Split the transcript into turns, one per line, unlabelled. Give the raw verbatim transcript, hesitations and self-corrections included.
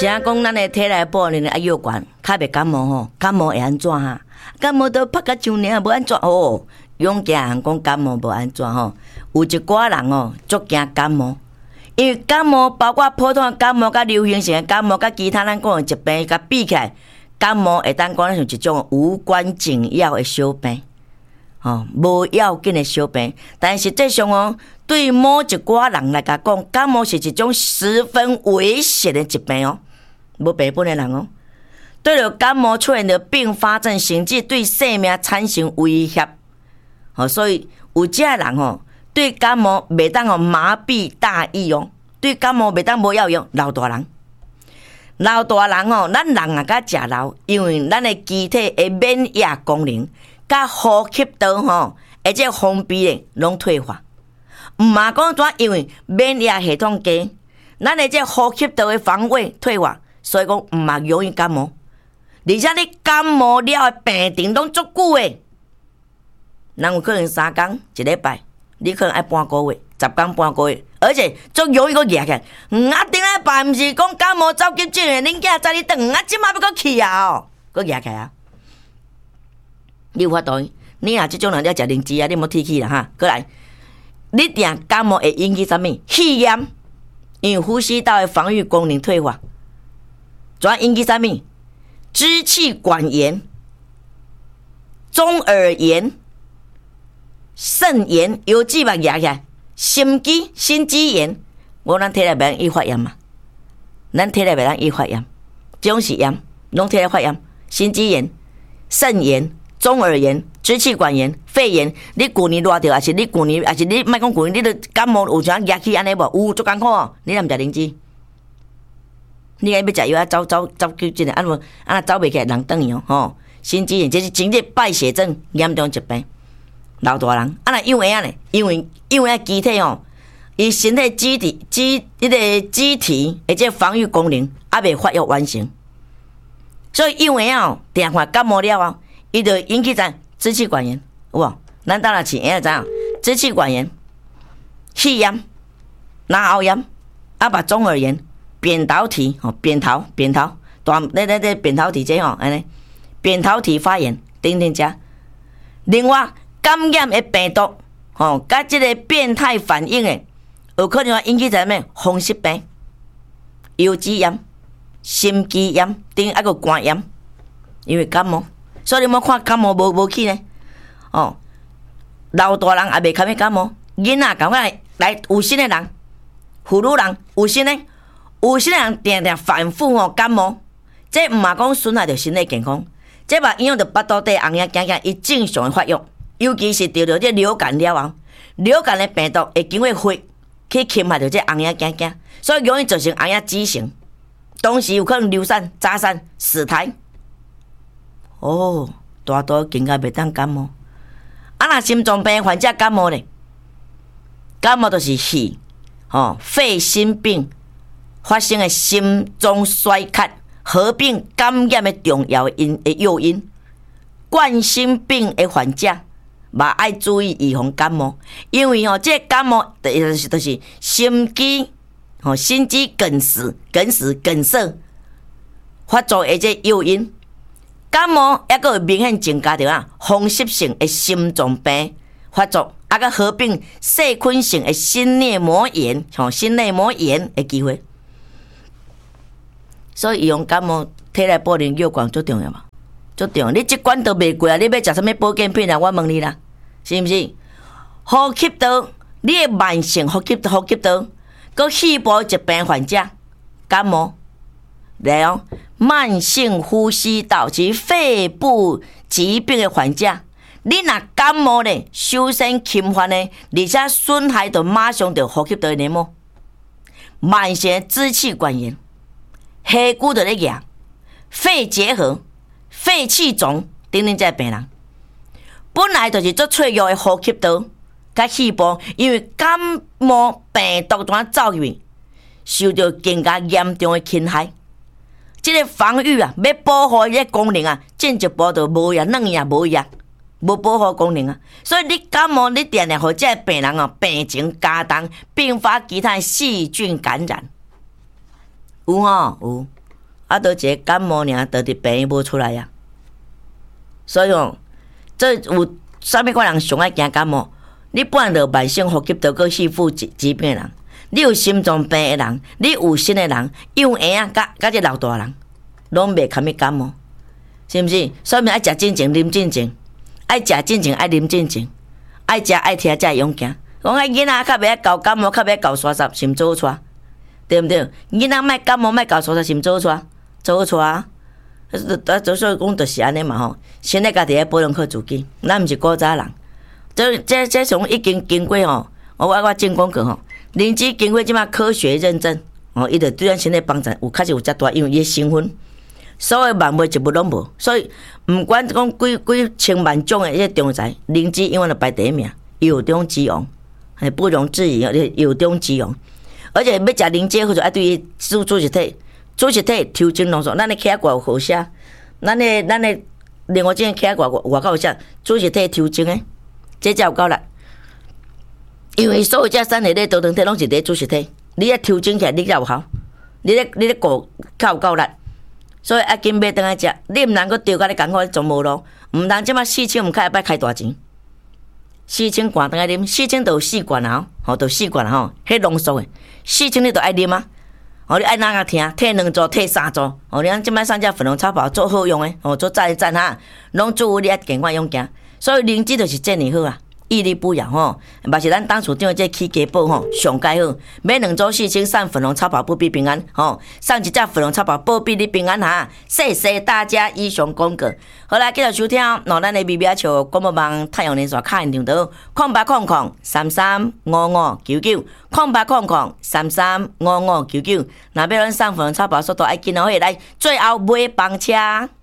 啥讲咱的体内保养啊药丸，较袂感冒吼？感冒会安怎哈？感冒都拍甲上尔无安怎哦？勇惊人讲感冒无安怎吼？有一寡人哦，足惊感冒，因为感冒包括普通的感冒、甲流行性的感冒、甲其他咱讲的疾病，甲比起来，感冒会当讲像一种无关紧要的小病。哦，无要紧的小病，但实际上哦，对某一寡人来讲，感冒是一种十分危险的疾病哦。无病本的人哦，对了感冒出现的并发症，甚至对生命产生威胁。哦，所以有这人哦，对感冒袂当哦麻痹大意哦，对感冒袂当无要用。老大人，老大人哦，咱人啊，甲食老，因为咱的机体的免疫功能。甲呼吸道吼，而且封闭的拢退化，毋嘛讲怎？因为免疫系统低，咱的这呼吸道的防卫退化，所以讲毋嘛容易感冒。而且你感冒了的病程拢足久的，人有可能三工一礼拜，你可能爱半个月、十工半个月，而且足容易个热起来。啊，顶礼拜毋是讲感冒走急症的，恁囝早你转，啊，即摆要搁去啊哦，搁热起来啊！你有法度，你若即种人，你食灵芝啊，你莫提起啦哈。过来，你定感冒会引起啥物？肺炎，因为呼吸道的防御功能退化，主要引起啥物？支气管炎、中耳炎、肾炎，有几目压起来，心肌、心肌炎，无咱体内袂当易发炎嘛？咱体内袂当易发炎，这种是炎，拢体内发炎，心肌炎、肾炎。中耳炎、支气管炎、肺炎，你旧年热着，还是你旧年，还是你莫讲旧年，你都感冒有啥热气安尼无？有足艰苦哦。你若毋食灵芝，你爱要食药啊，走走走急诊的，安无安走袂起来，人等伊哦。吼，心肌炎这是真正败血症严重疾病，老大人啊，若因为啊呢，因为因为啊机体哦，伊身体机体机迄个机体，而且防御功能还未发育完成，所以因为啊，定看感冒了啊。伊就引起咱支气管炎，有无？咱当然是会知影，支气管炎、肺炎、脑喉炎，啊，把中耳炎、扁桃体吼、扁桃、扁桃大那那那扁桃体这吼，安尼扁桃体发炎等等遮。另外，感染的病毒吼，甲即个变态反应的，有可能引起咱咩风湿病、腰肌炎、心肌炎等啊个肝炎，因为感冒。所以你莫看感冒无无去呢，哦，老大人也袂堪要感冒，囡仔赶快来有心的人，妇女人有心的，有心的人定定反复哦感冒，这毋嘛讲损害着身体健康，这嘛影响着腹肚底红眼镜镜伊正常的发育，尤其是得着这流感了后，流感的病毒会经过血去侵害着这红眼镜镜，所以容易造成红眼畸形，同时有可能流产、早产、死胎。哦，大多更加袂当感冒。啊，若心脏病患者感冒咧，感冒就是肺、吼肺心病发生的心脏衰竭合并感染的重要因的诱因。冠心病的患者嘛爱注意预防感冒，因为吼、哦、这个感冒就是就是心肌吼、哦、心肌梗死、梗死、梗塞发作的这诱因。感冒还佫有明显增加着啊，风湿性的心脏病发作，啊佫合并细菌性的心内膜炎，像心内膜炎的机会。所以预防感冒，体内保养药罐最重要嘛，最重要。你即罐都袂贵啊，你要食啥物保健品啊？我问你啦，是毋是？呼吸道，你的慢性呼吸呼吸道，佮肺部疾病患者感冒。来哦，慢性呼吸道及肺部疾病的患者，你若感冒咧，首先侵犯咧，而且损害到马上就呼吸道的黏膜，慢性支气管炎，血管就咧压，肺结核、肺气肿等等这病人，本来就是做脆弱的呼吸道甲肺部，因为感冒病毒怎走入去，受到更加严重的侵害。这个防御啊，要保护这个功能啊，进一步就无呀，软呀无呀，无保护功能啊。所以你感冒，你定定互这个病人啊，病情加重，并发其他细菌感染。有吼、哦、有， 啊，都一个感冒尔，都伫病院无出来呀。所以哦，这有啥物款人上爱惊感冒？你患着慢性呼吸道个系副疾疾病的人，你有心脏病的人，你有心的人，幼婴啊，甲甲这老大人，拢袂堪咪感冒，是毋是？所以爱食进前，啉进前，爱食进前，爱啉进前，爱食爱听才会勇敢。讲爱囡仔较袂爱搞感冒，较袂爱搞沙沙，是毋做好带，对毋对？囡仔莫感冒，莫搞沙沙，是毋做好带，做好带啊！啊，所以讲就是安尼嘛吼，先来家己爱保养好自己，咱毋是古早人。这这这种已经经过吼，我我我正讲过吼，灵芝经过即马科学认证，哦，伊就对咱身体帮助有确实有遮大，因为伊的成分，所有万物一物拢无，所以毋管讲几几千万种的迄个中材，灵芝永远就排第一名，有中之王，还不容置疑，有中之王。而且要食灵芝或者爱对伊煮煮一体，煮一体抽精浓缩，咱的起挂有好写，咱的咱的另外一个起挂外口有写煮一体抽精的。这才有够力，因为所有这产的咧多糖体拢是咧主食体，你咧调整起来你才有效，你咧你咧顾较有够力，所以要紧买倒来食，你毋通阁调甲你艰苦总无路，毋通即马四千毋开摆开大钱，四千罐倒来啉，四千就有四罐啊，吼，就四罐吼，迄浓缩的，四千你就爱啉啊，哦，你爱哪个听，摕两组，摕三组，哦，你看即摆上只粉红茶包做好用的，哦，做赞一赞哈，拢做有你爱健康勇敢。所以灵芝就是遮尔好啊，屹立不摇吼，嘛是咱当厝长这起家宝吼，上介好。买两组四千，送粉红超跑保庇平安吼，送一只粉红超跑保庇你平安哈。谢谢大家以上讲过。好啦，继续收听，喏，咱的咪咪笑广播网太阳连线卡现场到空八空空三三五五九九，空八空空三三五五九九。若要咱送粉红超跑速度爱紧哦，来最后买房车。